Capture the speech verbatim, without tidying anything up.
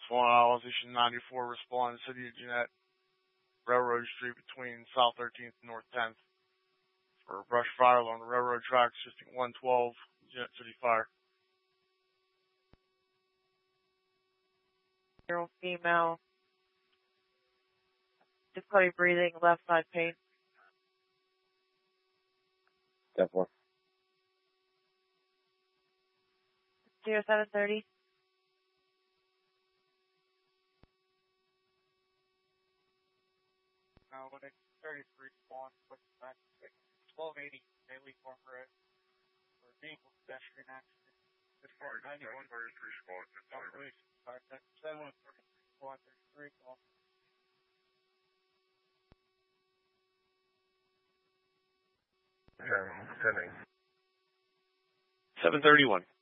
Swan Isles, Station ninety-four, respond to City of Jeanette, Railroad Street between South thirteenth and North tenth. For brush fire along the railroad tracks, District one twelve, Jeanette City Fire. Zero female. Difficulty breathing, left side pain. ten four. Zero seven thirty. Uh, when it's thirty-three, spawn, twelve eighty, daily corporate, for vehicle pedestrian accident. Report ninety-one, thirty-three, spawn, seven one three, spawn, thirty-three, call. Sending. seven thirty-one.